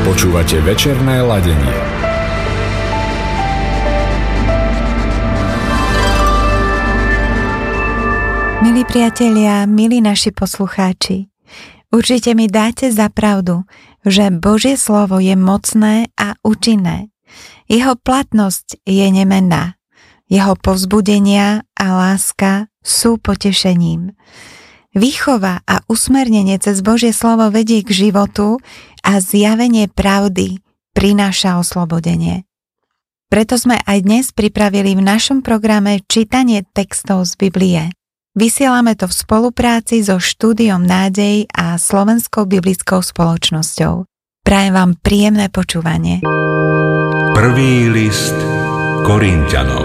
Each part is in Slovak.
Počúvate večerné ladenie. Milí priatelia, milí naši poslucháči, určite mi dáte za pravdu, že Božie slovo je mocné a účinné. Jeho platnosť je nemenná. Jeho povzbudenia a láska sú potešením. Výchova a usmernenie cez Božie slovo vedie k životu a zjavenie pravdy prináša oslobodenie. Preto sme aj dnes pripravili v našom programe čítanie textov z Biblie. Vysielame to v spolupráci so Štúdiom Nádej a Slovenskou biblickou spoločnosťou. Prajem vám príjemné počúvanie. Prvý list Korinťanom.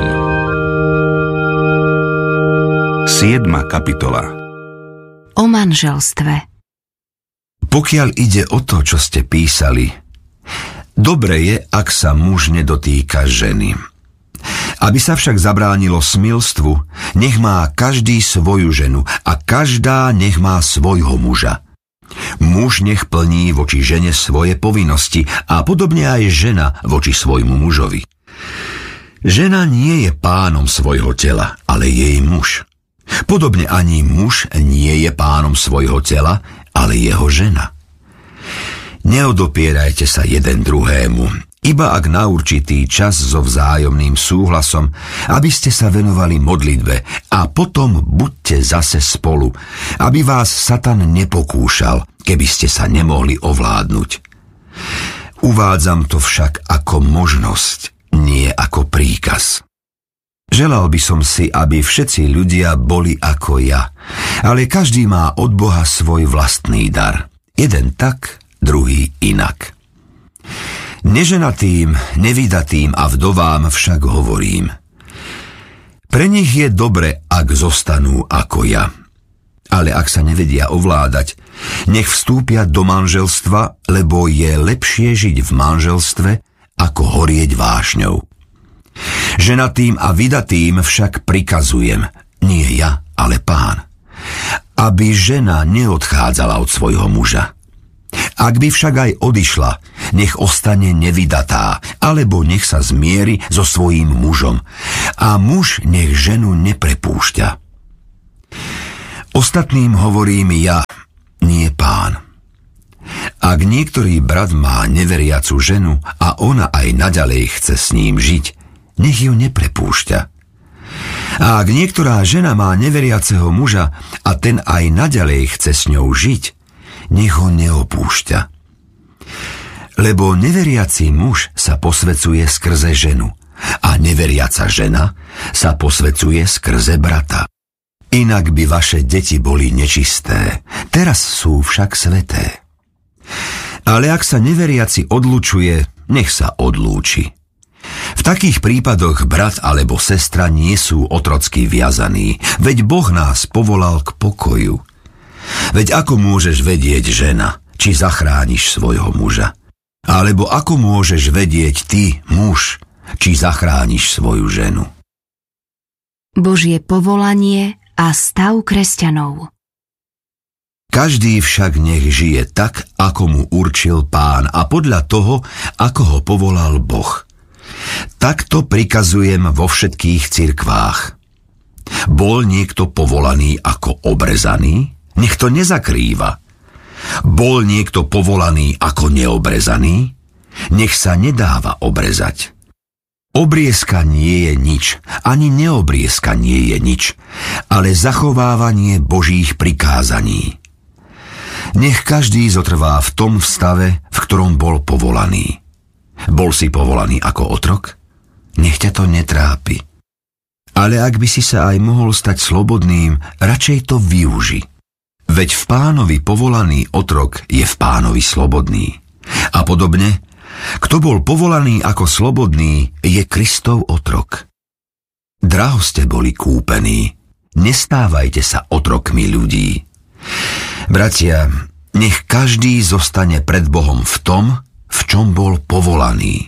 7. kapitola. O manželstve. Pokiaľ ide o to, čo ste písali, dobre je, ak sa muž nedotýka ženy. Aby sa však zabránilo smilstvu, nech má každý svoju ženu a každá nech má svojho muža. Muž nech plní voči žene svoje povinnosti a podobne aj žena voči svojmu mužovi. Žena nie je pánom svojho tela, ale jej muž. Podobne ani muž nie je pánom svojho tela, ale jeho žena. Neodopierajte sa jeden druhému, iba ak na určitý čas so vzájomným súhlasom, aby ste sa venovali modlitbe a potom buďte zase spolu, aby vás Satan nepokúšal, keby ste sa nemohli ovládnuť. Uvádzam to však ako možnosť, nie ako príkaz. Želal by som si, aby všetci ľudia boli ako ja, ale každý má od Boha svoj vlastný dar. Jeden tak, druhý inak. Neženatým, nevydatým a vdovám však hovorím. Pre nich je dobre, ak zostanú ako ja. Ale ak sa nevedia ovládať, nech vstúpia do manželstva, lebo je lepšie žiť v manželstve, ako horieť vášňou. Ženatým a vydatým však prikazujem, nie ja, ale Pán, aby žena neodchádzala od svojho muža. Ak by však aj odišla, nech ostane nevydatá, alebo nech sa zmieri so svojím mužom a muž nech ženu neprepúšťa. Ostatným hovorím ja, nie Pán. Ak niektorý brat má neveriacu ženu a ona aj naďalej chce s ním žiť, nech ju neprepúšťa. A ak niektorá žena má neveriaceho muža a ten aj naďalej chce s ňou žiť, nech ho neopúšťa. Lebo neveriaci muž sa posvecuje skrze ženu a neveriaca žena sa posvecuje skrze brata. Inak by vaše deti boli nečisté, teraz sú však sväté. Ale ak sa neveriaci odlučuje, nech sa odlúči. V takých prípadoch brat alebo sestra nie sú otrocky viazaní, veď Boh nás povolal k pokoju. Veď ako môžeš vedieť, žena, či zachrániš svojho muža? Alebo ako môžeš vedieť ty, muž, či zachrániš svoju ženu? Božie povolanie a stav kresťanov. Každý však nech žije tak, ako mu určil Pán a podľa toho, ako ho povolal Boh. Takto prikazujem vo všetkých cirkvách. Bol niekto povolaný ako obrezaný? Nech to nezakrýva. Bol niekto povolaný ako neobrezaný? Nech sa nedáva obrezať. Obriezka nie je nič, ani neobriezka nie je nič, ale zachovávanie Božích prikázaní. Nech každý zotrvá v tom stave, v ktorom bol povolaný. Bol si povolaný ako otrok? Nech ťa to netrápi. Ale ak by si sa aj mohol stať slobodným, radšej to využi. Veď v Pánovi povolaný otrok je v Pánovi slobodný. A podobne, kto bol povolaný ako slobodný, je Kristov otrok. Draho ste boli kúpení, nestávajte sa otrokmi ľudí. Bratia, nech každý zostane pred Bohom v tom, v čom bol povolaný.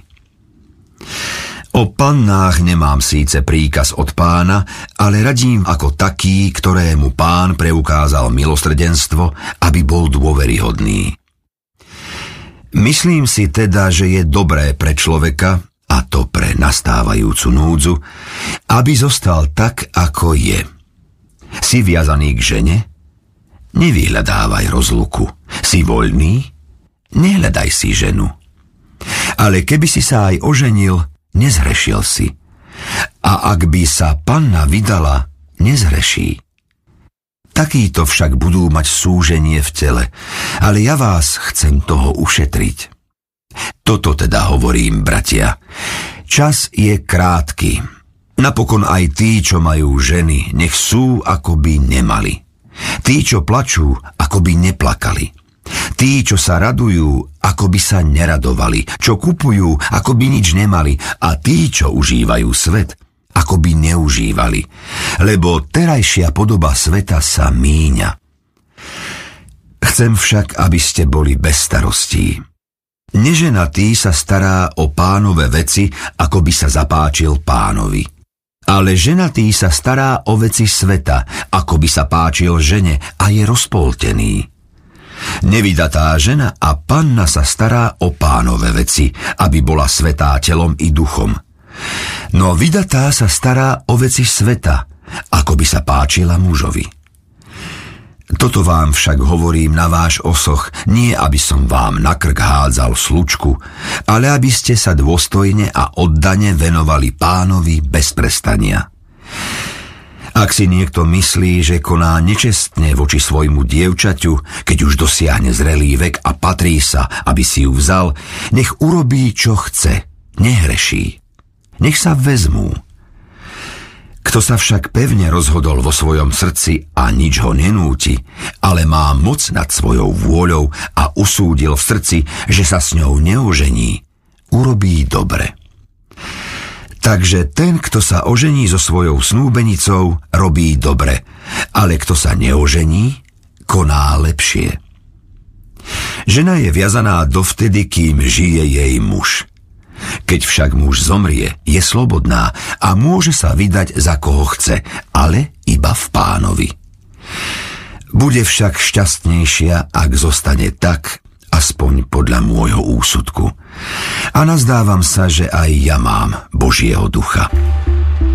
O pannách nemám síce príkaz od Pána, ale radím ako taký, ktorému Pán preukázal milosrdenstvo, aby bol dôveryhodný. Myslím si teda, že je dobré pre človeka, a to pre nastávajúcu núdzu, aby zostal tak, ako je. Si viazaný k žene? Nevyhľadávaj rozluku. Si voľný? Nehľadaj si ženu. Ale keby si sa aj oženil, nezhrešil si. A ak by sa panna vydala, nezhreší. Takíto však budú mať súženie v tele, ale ja vás chcem toho ušetriť. Toto teda hovorím, bratia. Čas je krátky. Napokon aj tí, čo majú ženy, nech sú, ako by nemali. Tí, čo plačú, ako by neplakali. Tí, čo sa radujú, ako by sa neradovali. Čo kupujú, ako by nič nemali. A tí, čo užívajú svet, ako by neužívali. Lebo terajšia podoba sveta sa míňa. Chcem však, aby ste boli bez starostí. Neženatý sa stará o pánove veci, ako by sa zapáčil pánovi. Ale ženatý sa stará o veci sveta, ako by sa páčil žene a je rozpoltený. Nevydatá žena a panna sa stará o pánove veci, aby bola svätá telom i duchom. No vydatá sa stará o veci sveta, ako by sa páčila mužovi. Toto vám však hovorím na váš osoch, nie aby som vám na krk hádzal slučku, ale aby ste sa dôstojne a oddane venovali pánovi bez prestania. Ak si niekto myslí, že koná nečestne voči svojmu dievčaťu, keď už dosiahne zrelý vek a patrí sa, aby si ju vzal, nech urobí, čo chce, nehreší. Nech sa vezmú. Kto sa však pevne rozhodol vo svojom srdci a nič ho nenúti, ale má moc nad svojou vôľou a usúdil v srdci, že sa s ňou neožení, urobí dobre. Takže ten, kto sa ožení so svojou snúbenicou, robí dobre, ale kto sa neožení, koná lepšie. Žena je viazaná dovtedy, kým žije jej muž. Keď však muž zomrie, je slobodná a môže sa vydať za koho chce, ale iba v pánovi. Bude však šťastnejšia, ak zostane tak, aspoň podľa môjho úsudku. A nazdávam sa, že aj ja mám Božieho ducha.